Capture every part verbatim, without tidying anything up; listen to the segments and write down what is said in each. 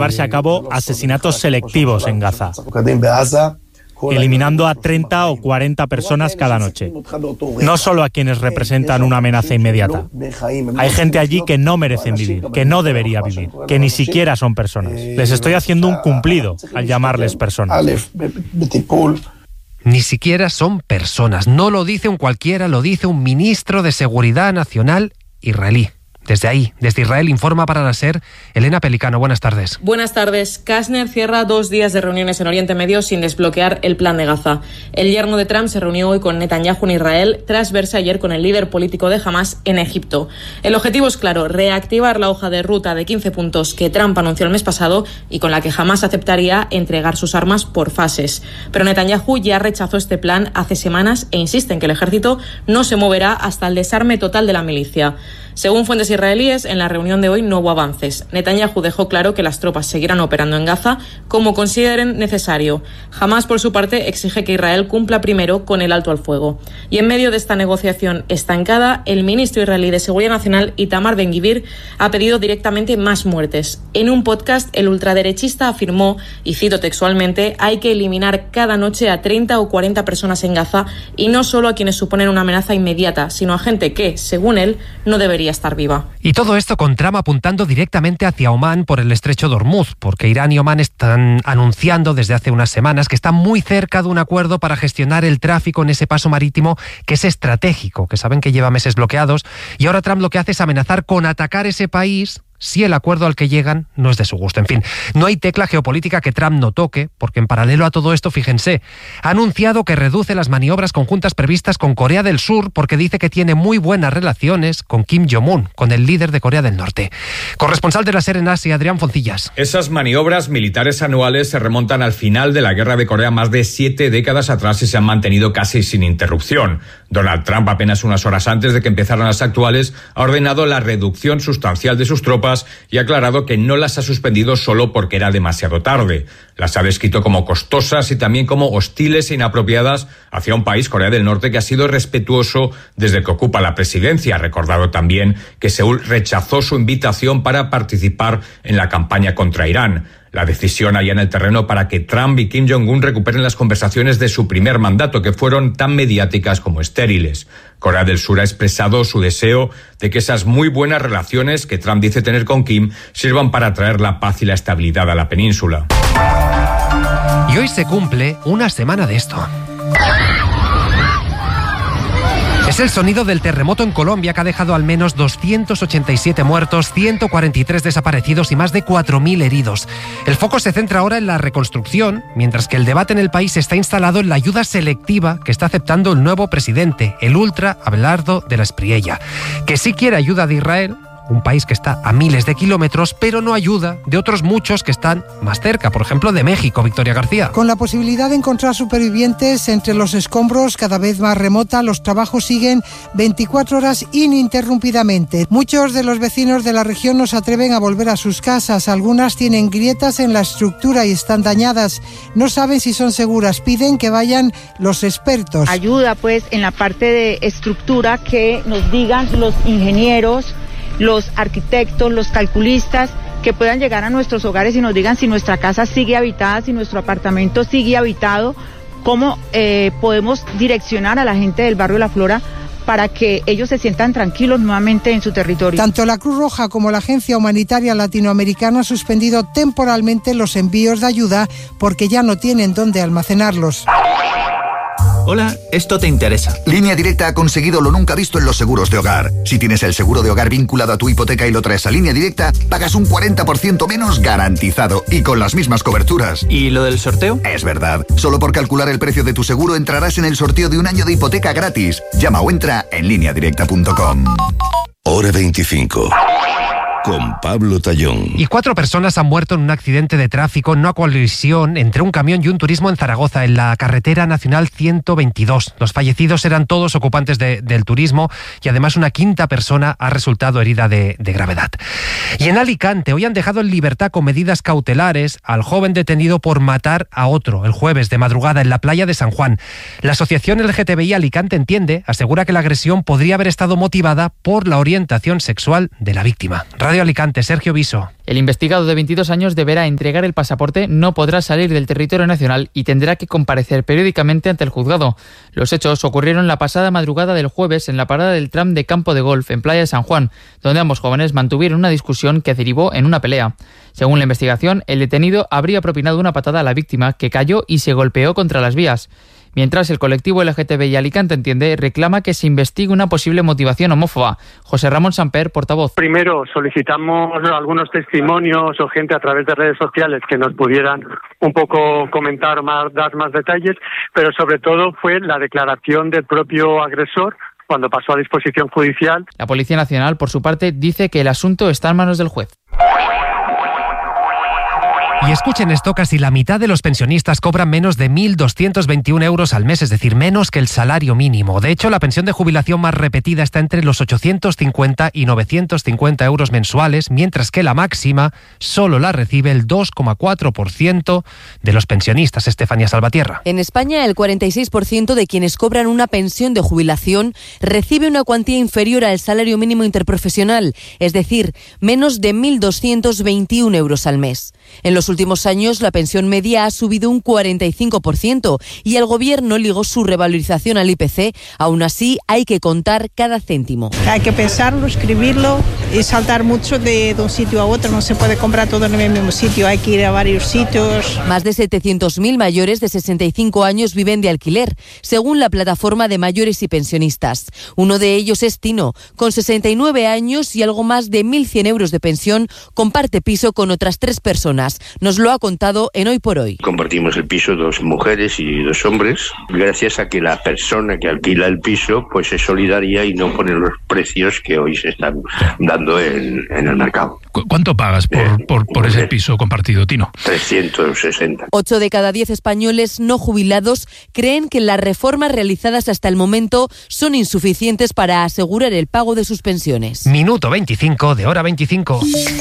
llevarse a cabo asesinatos selectivos en Gaza, eliminando a treinta o cuarenta personas cada noche. No solo a quienes representan una amenaza inmediata. Hay gente allí que no merecen vivir, que no debería vivir, que ni siquiera son personas. Les estoy haciendo un cumplido al llamarles personas. Ni siquiera son personas. No lo dice un cualquiera, lo dice un ministro de Seguridad Nacional israelí. Desde ahí, desde Israel, informa para la SER Elena Pelicano. Buenas tardes. Buenas tardes. Kastner cierra dos días de reuniones en Oriente Medio sin desbloquear el plan de Gaza. El yerno de Trump se reunió hoy con Netanyahu en Israel tras verse ayer con el líder político de Hamás en Egipto. El objetivo es claro, reactivar la hoja de ruta de quince puntos que Trump anunció el mes pasado y con la que Hamás aceptaría entregar sus armas por fases. Pero Netanyahu ya rechazó este plan hace semanas e insiste en que el ejército no se moverá hasta el desarme total de la milicia. Según fuentes israelíes, en la reunión de hoy no hubo avances. Netanyahu dejó claro que las tropas seguirán operando en Gaza como consideren necesario. Hamás, por su parte, exige que Israel cumpla primero con el alto al fuego. Y en medio de esta negociación estancada, el ministro israelí de Seguridad Nacional, Itamar Ben-Gvir, ha pedido directamente más muertes. En un podcast, el ultraderechista afirmó, y cito textualmente, hay que eliminar cada noche a treinta o cuarenta personas en Gaza y no solo a quienes suponen una amenaza inmediata, sino a gente que, según él, no debería estar viva. Y todo esto con Trump apuntando directamente hacia Omán por el estrecho de Hormuz, porque Irán y Omán están anunciando desde hace unas semanas que están muy cerca de un acuerdo para gestionar el tráfico en ese paso marítimo que es estratégico, que saben que lleva meses bloqueados, y ahora Trump lo que hace es amenazar con atacar ese país si el acuerdo al que llegan no es de su gusto. En fin, no hay tecla geopolítica que Trump no toque, porque en paralelo a todo esto, fíjense, ha anunciado que reduce las maniobras conjuntas previstas con Corea del Sur porque dice que tiene muy buenas relaciones con Kim Jong-un, con el líder de Corea del Norte. Corresponsal de la SER en Asia, Adrián Foncillas. Esas maniobras militares anuales se remontan al final de la Guerra de Corea más de siete décadas atrás y se han mantenido casi sin interrupción. Donald Trump, apenas unas horas antes de que empezaran las actuales, ha ordenado la reducción sustancial de sus tropas y ha aclarado que no las ha suspendido solo porque era demasiado tarde. Las ha descrito como costosas y también como hostiles e inapropiadas hacia un país, Corea del Norte, que ha sido respetuoso desde que ocupa la presidencia. Ha recordado también que Seúl rechazó su invitación para participar en la campaña contra Irán. La decisión allá en el terreno para que Trump y Kim Jong-un recuperen las conversaciones de su primer mandato, que fueron tan mediáticas como estériles. Corea del Sur ha expresado su deseo de que esas muy buenas relaciones que Trump dice tener con Kim sirvan para traer la paz y la estabilidad a la península. Y hoy se cumple una semana de esto. Es el sonido del terremoto en Colombia que ha dejado al menos doscientos ochenta y siete muertos, ciento cuarenta y tres desaparecidos y más de cuatro mil heridos. El foco se centra ahora en la reconstrucción, mientras que el debate en el país está instalado en la ayuda selectiva que está aceptando el nuevo presidente, el ultra Abelardo de la Espriella, que sí quiere ayuda de Israel, un país que está a miles de kilómetros, pero no ayuda de otros muchos que están más cerca, por ejemplo de México. Victoria García. Con la posibilidad de encontrar supervivientes entre los escombros cada vez más remota, los trabajos siguen veinticuatro horas ininterrumpidamente. Muchos de los vecinos de la región no se atreven a volver a sus casas. Algunas tienen grietas en la estructura y están dañadas. No saben si son seguras. Piden que vayan los expertos. Ayuda pues en la parte de estructura, que nos digan los ingenieros, los arquitectos, los calculistas, que puedan llegar a nuestros hogares y nos digan si nuestra casa sigue habitada, si nuestro apartamento sigue habitado, cómo eh, podemos direccionar a la gente del barrio La Flora para que ellos se sientan tranquilos nuevamente en su territorio. Tanto la Cruz Roja como la Agencia Humanitaria Latinoamericana han suspendido temporalmente los envíos de ayuda porque ya no tienen dónde almacenarlos. Hola, esto te interesa. Línea Directa ha conseguido lo nunca visto en los seguros de hogar. Si tienes el seguro de hogar vinculado a tu hipoteca y lo traes a Línea Directa, pagas un cuarenta por ciento menos garantizado y con las mismas coberturas. ¿Y lo del sorteo? Es verdad. Solo por calcular el precio de tu seguro entrarás en el sorteo de un año de hipoteca gratis. Llama o entra en línea directa punto com. Hora veinticinco. Con Pablo Tallón. Y cuatro personas han muerto en un accidente de tráfico, en una colisión entre un camión y un turismo en Zaragoza, en la carretera nacional ciento veintidós. Los fallecidos eran todos ocupantes de, del turismo y además una quinta persona ha resultado herida de, de gravedad. Y en Alicante hoy han dejado en libertad con medidas cautelares al joven detenido por matar a otro el jueves de madrugada en la playa de San Juan. La asociación L G T B I Alicante Entiende asegura que la agresión podría haber estado motivada por la orientación sexual de la víctima. Radio Alicante, Sergio Viso. El investigado de veintidós años deberá entregar el pasaporte, no podrá salir del territorio nacional y tendrá que comparecer periódicamente ante el juzgado. Los hechos ocurrieron la pasada madrugada del jueves en la parada del tram de Campo de Golf, en Playa de San Juan, donde ambos jóvenes mantuvieron una discusión que derivó en una pelea. Según la investigación, el detenido habría propinado una patada a la víctima, que cayó y se golpeó contra las vías. Mientras, el colectivo L G T B I Alicante Entiende reclama que se investigue una posible motivación homófoba. José Ramón Samper, portavoz. Primero, solicitamos algunos testimonios o gente a través de redes sociales que nos pudieran un poco comentar, más, dar más detalles, pero sobre todo fue la declaración del propio agresor cuando pasó a disposición judicial. La Policía Nacional, por su parte, dice que el asunto está en manos del juez. Y escuchen esto, casi la mitad de los pensionistas cobran menos de mil doscientos veintiún euros al mes, es decir, menos que el salario mínimo. De hecho, la pensión de jubilación más repetida está entre los ochocientos cincuenta y novecientos cincuenta euros mensuales, mientras que la máxima solo la recibe el dos coma cuatro por ciento de los pensionistas. Estefanía Salvatierra. En España, el cuarenta y seis por ciento de quienes cobran una pensión de jubilación recibe una cuantía inferior al salario mínimo interprofesional, es decir, menos de mil doscientos veintiún euros al mes. En los últimos años, la pensión media ha subido un cuarenta y cinco por ciento y el Gobierno ligó su revalorización al I P C. Aún así, hay que contar cada céntimo. Hay que pensarlo, escribirlo y saltar mucho de, de un sitio a otro. No se puede comprar todo en el mismo sitio, hay que ir a varios sitios. Más de setecientos mil mayores de sesenta y cinco años viven de alquiler, según la plataforma de mayores y pensionistas. Uno de ellos es Tino. Con sesenta y nueve años y algo más de mil cien euros de pensión, comparte piso con otras tres personas. Nos lo ha contado en Hoy por Hoy. Compartimos el piso dos mujeres y dos hombres, gracias a que la persona que alquila el piso pues es solidaria y no pone los precios que hoy se están dando en, en el mercado. ¿Cu- ¿Cuánto pagas por, eh, por, por ese piso compartido, Tino? trescientos sesenta. Ocho de cada diez españoles no jubilados creen que las reformas realizadas hasta el momento son insuficientes para asegurar el pago de sus pensiones. Minuto veinticinco de Hora veinticinco.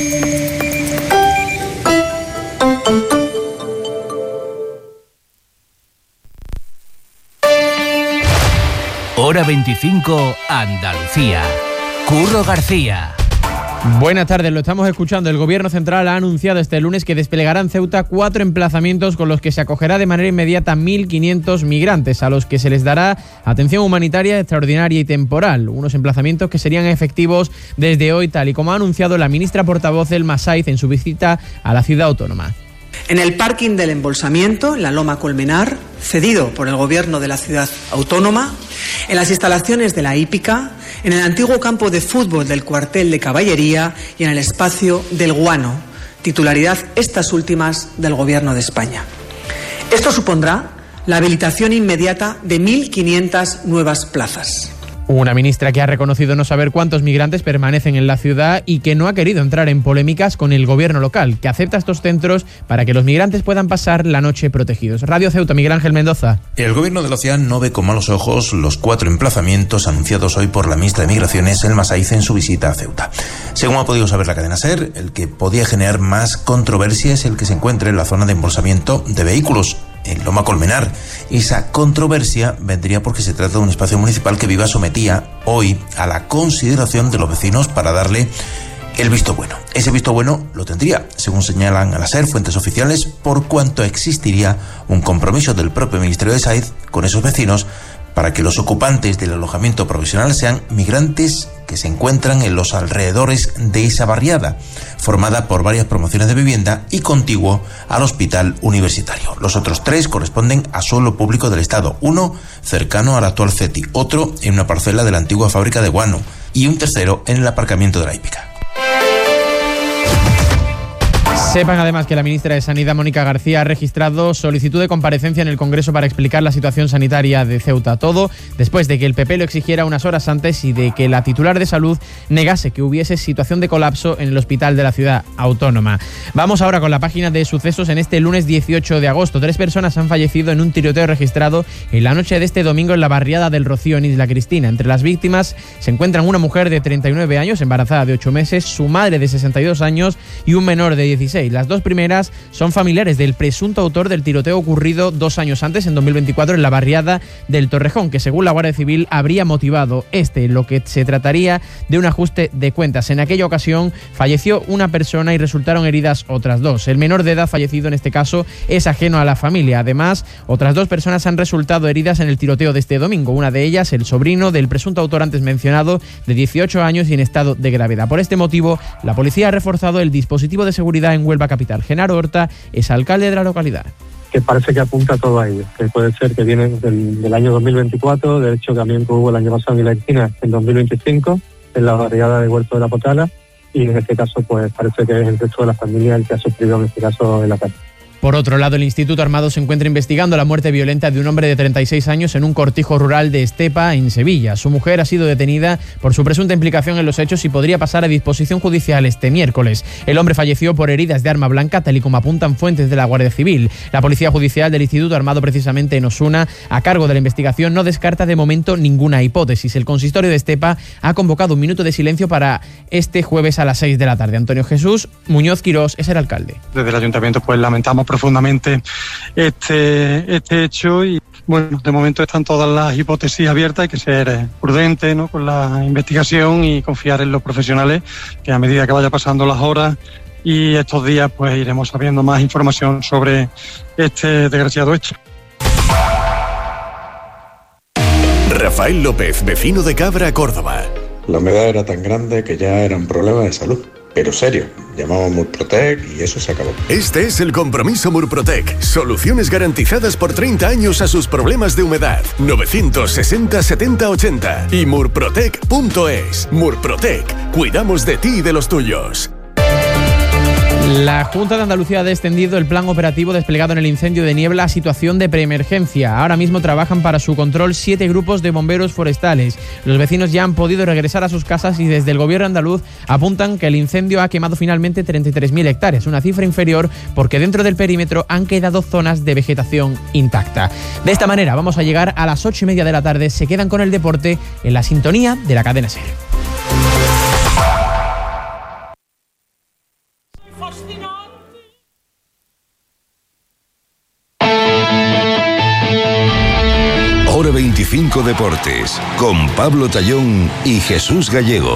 Hora veinticinco, Andalucía. Curro García. Buenas tardes, lo estamos escuchando. El Gobierno Central ha anunciado este lunes que desplegará en Ceuta cuatro emplazamientos con los que se acogerá de manera inmediata mil quinientos migrantes, a los que se les dará atención humanitaria extraordinaria y temporal. Unos emplazamientos que serían efectivos desde hoy, tal y como ha anunciado la ministra portavoz Elma Saiz en su visita a la ciudad autónoma. En el parking del embolsamiento, en la Loma Colmenar, cedido por el Gobierno de la ciudad autónoma, en las instalaciones de la hípica, en el antiguo campo de fútbol del cuartel de caballería y en el espacio del Guano, titularidad estas últimas del Gobierno de España. Esto supondrá la habilitación inmediata de mil quinientas nuevas plazas. Una ministra que ha reconocido no saber cuántos migrantes permanecen en la ciudad y que no ha querido entrar en polémicas con el gobierno local, que acepta estos centros para que los migrantes puedan pasar la noche protegidos. Radio Ceuta, Miguel Ángel Mendoza. El gobierno de la ciudad no ve con malos ojos los cuatro emplazamientos anunciados hoy por la ministra de Migraciones, Elma Saiz, en su visita a Ceuta. Según ha podido saber la cadena SER, el que podía generar más controversia es el que se encuentra en la zona de embolsamiento de vehículos, en Loma Colmenar. Esa controversia vendría porque se trata de un espacio municipal que Viva sometía hoy a la consideración de los vecinos para darle el visto bueno. Ese visto bueno lo tendría, según señalan a la SER fuentes oficiales, por cuanto existiría un compromiso del propio Ministerio de Saiz con esos vecinos para que los ocupantes del alojamiento provisional sean migrantes que se encuentran en los alrededores de esa barriada, formada por varias promociones de vivienda y contiguo al hospital universitario. Los otros tres corresponden a suelo público del Estado, uno cercano al actual CETI, otro en una parcela de la antigua fábrica de guano y un tercero en el aparcamiento de la hípica. Sepan además que la ministra de Sanidad, Mónica García, ha registrado solicitud de comparecencia en el Congreso para explicar la situación sanitaria de Ceuta. Todo después de que el P P lo exigiera unas horas antes y de que la titular de Salud negase que hubiese situación de colapso en el hospital de la ciudad autónoma. Vamos ahora con la página de sucesos en este lunes dieciocho de agosto. Tres personas han fallecido en un tiroteo registrado en la noche de este domingo en la barriada del Rocío, en Isla Cristina. Entre las víctimas se encuentran una mujer de treinta y nueve años, embarazada de ocho meses, su madre de sesenta y dos años y un menor de dieciséis. dieciséis. Las dos primeras son familiares del presunto autor del tiroteo ocurrido dos años antes, en dos mil veinticuatro, en la barriada del Torrejón, que según la Guardia Civil habría motivado este, lo que se trataría de un ajuste de cuentas. En aquella ocasión falleció una persona y resultaron heridas otras dos. El menor de edad fallecido en este caso es ajeno a la familia. Además, otras dos personas han resultado heridas en el tiroteo de este domingo. Una de ellas, el sobrino del presunto autor antes mencionado, de dieciocho años y en estado de gravedad. Por este motivo, la policía ha reforzado el dispositivo de seguridad en Huelva capital. Genaro Horta es alcalde de la localidad. Que parece que apunta todo a ello, que puede ser que vienen del, del año dos mil veinticuatro, de hecho también hubo el año pasado en la esquina en dos mil veinticinco, en la barriada de Huerto de la Potala, y en este caso pues parece que es el resto de la familia el que ha sufrido en este caso el ataque. Por otro lado, el Instituto Armado se encuentra investigando la muerte violenta de un hombre de treinta y seis años en un cortijo rural de Estepa, en Sevilla. Su mujer ha sido detenida por su presunta implicación en los hechos y podría pasar a disposición judicial este miércoles. El hombre falleció por heridas de arma blanca, tal y como apuntan fuentes de la Guardia Civil. La Policía Judicial del Instituto Armado, precisamente en Osuna, a cargo de la investigación, no descarta de momento ninguna hipótesis. El consistorio de Estepa ha convocado un minuto de silencio para este jueves a las seis de la tarde. Antonio Jesús Muñoz Quirós es el alcalde. Desde el Ayuntamiento pues lamentamos profundamente este, este hecho y bueno, de momento están todas las hipótesis abiertas, hay que ser prudente, ¿no?, con la investigación y confiar en los profesionales, que a medida que vaya pasando las horas y estos días pues iremos sabiendo más información sobre este desgraciado hecho. Rafael López, vecino de Cabra, Córdoba. La humedad era tan grande que ya era un problema de salud. Pero serio, llamamos Murprotec y eso se acabó. Este es el compromiso Murprotec. Soluciones garantizadas por treinta años a sus problemas de humedad. novecientos sesenta setenta ochenta y murprotec punto es. Murprotec. Cuidamos de ti y de los tuyos. La Junta de Andalucía ha extendido el plan operativo desplegado en el incendio de Niebla a situación de preemergencia. Ahora mismo trabajan para su control siete grupos de bomberos forestales. Los vecinos ya han podido regresar a sus casas y desde el gobierno andaluz apuntan que el incendio ha quemado finalmente treinta y tres mil hectáreas, una cifra inferior porque dentro del perímetro han quedado zonas de vegetación intacta. De esta manera vamos a llegar a las ocho y media de la tarde. Se quedan con el deporte en la sintonía de la cadena SER. Hora veinticinco Deportes, con Pablo Tallón y Jesús Gallego.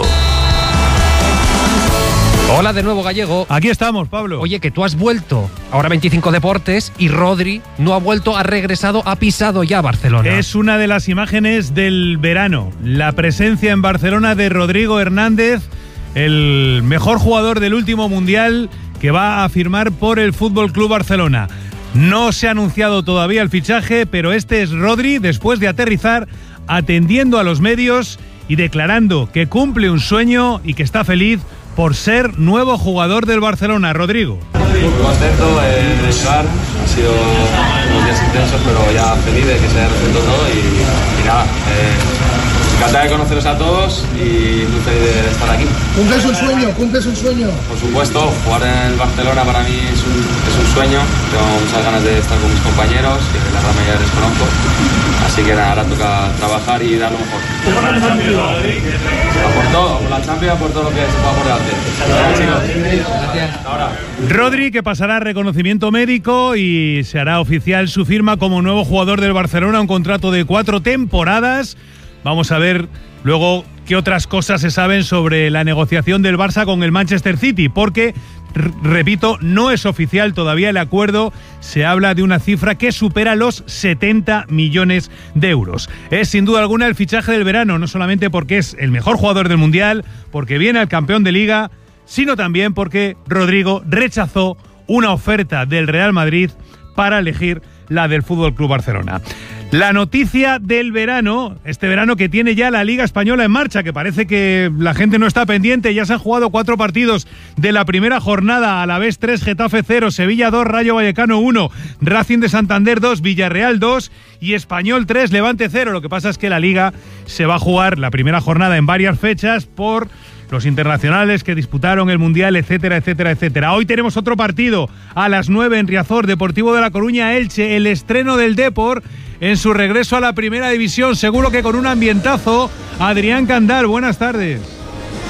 Hola de nuevo, Gallego. Aquí estamos, Pablo. Oye, que tú has vuelto a Hora veinticinco Deportes y Rodri no ha vuelto, ha regresado, ha pisado ya Barcelona. Es una de las imágenes del verano. La presencia en Barcelona de Rodrigo Hernández, el mejor jugador del último Mundial que va a firmar por el Fútbol Club Barcelona. No se ha anunciado todavía el fichaje, pero este es Rodri después de aterrizar, atendiendo a los medios y declarando que cumple un sueño y que está feliz por ser nuevo jugador del Barcelona. Rodrigo. Muy contento eh, de llegar, han sido unos días intensos, pero ya feliz de que se haya resuelto todo y, y nada, eh, encantado de conoceros a todos y muy feliz de estar aquí. ¿Cumples un sueño? ¿Cumples un sueño? Por supuesto, jugar en el Barcelona para mí es un, es un sueño, tengo muchas ganas de estar con mis compañeros, que la gran mayoría les conozco, así que nada, ahora toca trabajar y dar lo mejor. A por todo, por la Champions, por todo lo que se pueda por delante. Gracias. Ahora. Rodri, que pasará reconocimiento médico y se hará oficial su firma como nuevo jugador del Barcelona, un contrato de cuatro temporadas. Vamos a ver luego qué otras cosas se saben sobre la negociación del Barça con el Manchester City, porque, r- repito, no es oficial todavía el acuerdo. Se habla de una cifra que supera los setenta millones de euros. Es sin duda alguna el fichaje del verano, no solamente porque es el mejor jugador del Mundial, porque viene al campeón de Liga, sino también porque Rodrigo rechazó una oferta del Real Madrid para elegir la del F C Barcelona. La noticia del verano, este verano que tiene ya la Liga Española en marcha, que parece que la gente no está pendiente. Ya se han jugado cuatro partidos de la primera jornada: Alavés tres, Getafe cero, Sevilla dos, Rayo Vallecano uno, Racing de Santander dos, Villarreal dos y Español tres, Levante cero. Lo que pasa es que la Liga se va a jugar la primera jornada en varias fechas por los internacionales que disputaron el Mundial, etcétera, etcétera, etcétera. Hoy tenemos otro partido a las nueve en Riazor, Deportivo de La Coruña, Elche, el estreno del Depor en su regreso a la primera división, seguro que con un ambientazo. Adrián Candal, buenas tardes.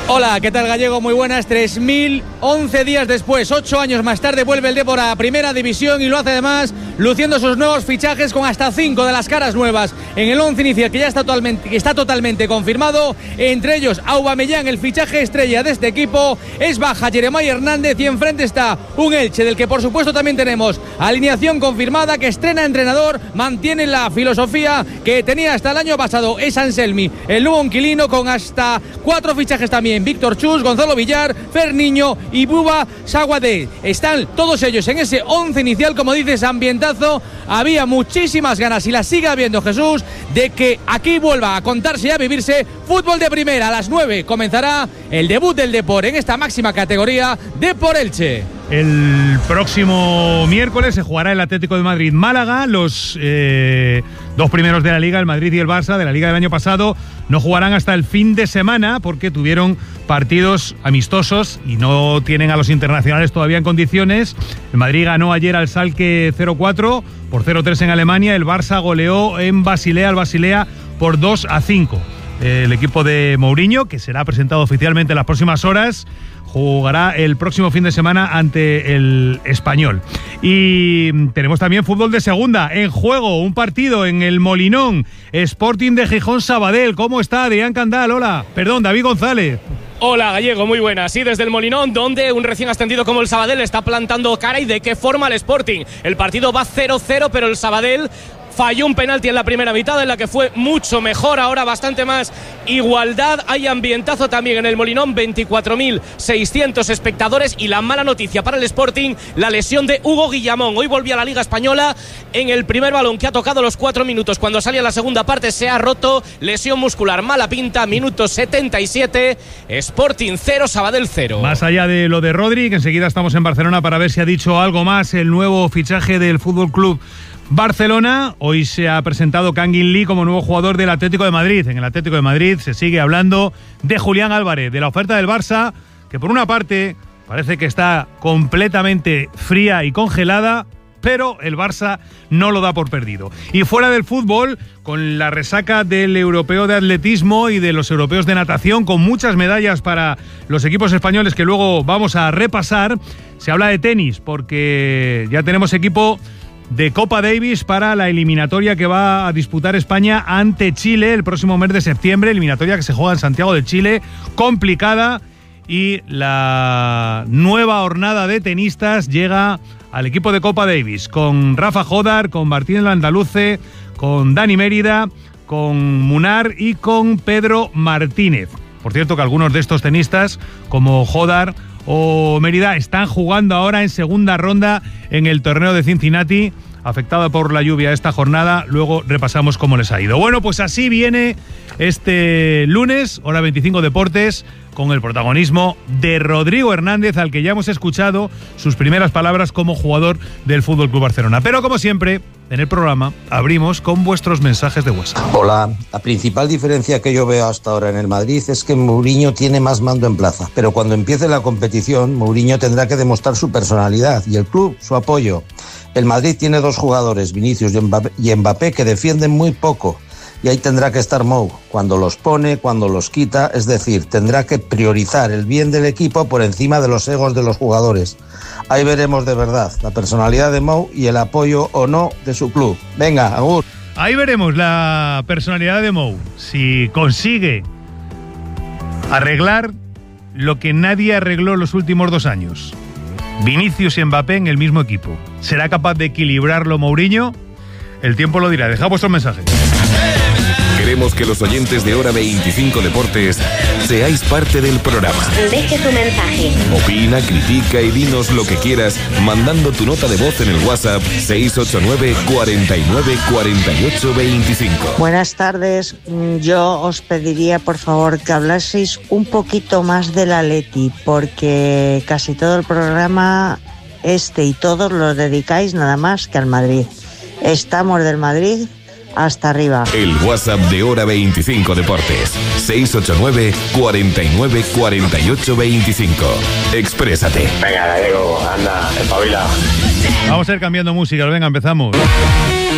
Hola, ¿qué tal, Gallego? Muy buenas. tres mil once días después, ocho años más tarde, vuelve el Depor a Primera División y lo hace además luciendo sus nuevos fichajes con hasta cinco de las caras nuevas en el once inicial, que ya está totalmente, que está totalmente confirmado. Entre ellos, Aubameyang, el fichaje estrella de este equipo. Es baja Jeremai Hernández y enfrente está un Elche, del que por supuesto también tenemos alineación confirmada, que estrena entrenador, mantiene la filosofía que tenía hasta el año pasado. Es Anselmi, el nuevo inquilino, con hasta cuatro fichajes también: Víctor Chus, Gonzalo Villar, Ferniño y Buba Saguadé. Están todos ellos en ese once inicial, como dices, ambientazo. Había muchísimas ganas, y las sigue habiendo, Jesús, de que aquí vuelva a contarse y a vivirse fútbol de primera. A las nueve comenzará el debut del Depor en esta máxima categoría, Depor Elche. El próximo miércoles se jugará el Atlético de Madrid-Málaga. Los eh, dos primeros de la Liga, el Madrid y el Barça, de la Liga del año pasado, no jugarán hasta el fin de semana porque tuvieron partidos amistosos y no tienen a los internacionales todavía en condiciones. El Madrid ganó ayer al Schalke cero cuatro por cero tres en Alemania. El Barça goleó en Basilea al Basilea por dos a cinco. El equipo de Mourinho, que será presentado oficialmente en las próximas horas, jugará el próximo fin de semana ante el Español. Y tenemos también fútbol de segunda. En juego, un partido en el Molinón. Sporting de Gijón Sabadell. ¿Cómo está Adrián Candal? Hola. Perdón, David González. Hola, Gallego, muy buenas. Sí, desde el Molinón, donde un recién ascendido como el Sabadell está plantando cara, y de qué forma el Sporting. El partido va cero cero, pero el Sabadell falló un penalti en la primera mitad, en la que fue mucho mejor. Ahora bastante más igualdad. Hay ambientazo también en el Molinón, veinticuatro mil seiscientos espectadores. Y la mala noticia para el Sporting, la lesión de Hugo Guillamón. Hoy volvió a la Liga Española en el primer balón que ha tocado los cuatro minutos. Cuando salía la segunda parte se ha roto. Lesión muscular, mala pinta. Minuto setenta y siete. Sporting cero, Sabadell cero. Más allá de lo de Rodri, que enseguida estamos en Barcelona para ver si ha dicho algo más el nuevo fichaje del Fútbol Club Barcelona. Hoy se ha presentado Kangin Lee como nuevo jugador del Atlético de Madrid. En el Atlético de Madrid se sigue hablando de Julián Álvarez, de la oferta del Barça, que por una parte parece que está completamente fría y congelada, pero el Barça no lo da por perdido. Y fuera del fútbol, con la resaca del europeo de atletismo y de los europeos de natación, con muchas medallas para los equipos españoles que luego vamos a repasar, se habla de tenis, porque ya tenemos equipo de Copa Davis para la eliminatoria que va a disputar España ante Chile el próximo mes de septiembre, eliminatoria que se juega en Santiago de Chile, complicada, y la nueva hornada de tenistas llega al equipo de Copa Davis con Rafa Jodar, con Martín Landaluce, con Dani Mérida, con Munar y con Pedro Martínez. Por cierto, que algunos de estos tenistas, como Jodar o Mérida, están jugando ahora en segunda ronda en el torneo de Cincinnati, afectada por la lluvia esta jornada. Luego repasamos cómo les ha ido. Bueno, pues así viene este lunes, hora veinticinco Deportes, con el protagonismo de Rodrigo Hernández, al que ya hemos escuchado sus primeras palabras como jugador del F C Barcelona. Pero como siempre, en el programa abrimos con vuestros mensajes de WhatsApp. Hola, la principal diferencia que yo veo hasta ahora en el Madrid es que Mourinho tiene más mando en plaza, pero cuando empiece la competición, Mourinho tendrá que demostrar su personalidad y el club su apoyo. El Madrid tiene dos jugadores, Vinicius y Mbappé, que defienden muy poco, y ahí tendrá que estar Mou, cuando los pone, cuando los quita, es decir, tendrá que priorizar el bien del equipo por encima de los egos de los jugadores. Ahí veremos de verdad la personalidad de Mou y el apoyo o no de su club. Venga, agur. Ahí veremos la personalidad de Mou, si consigue arreglar lo que nadie arregló los últimos dos años. Vinicius y Mbappé en el mismo equipo. ¿Será capaz de equilibrarlo Mourinho? El tiempo lo dirá. Dejad vuestros mensajes. Queremos que los oyentes de Hora veinticinco Deportes seáis parte del programa. Deje tu mensaje. Opina, critica y dinos lo que quieras mandando tu nota de voz en el WhatsApp seis ocho nueve, cuarenta y nueve, cuarenta y ocho, veinticinco. Buenas tardes. Yo os pediría por favor que hablaseis un poquito más del Atleti, porque casi todo el programa este y todos lo dedicáis nada más que al Madrid. Estamos del Madrid hasta arriba. El WhatsApp de Hora veinticinco Deportes, seis ocho nueve, cuarenta y nueve, cuarenta y ocho, veinticinco. Exprésate. Venga, Gallego, anda, espabila. Vamos a ir cambiando música, venga, empezamos.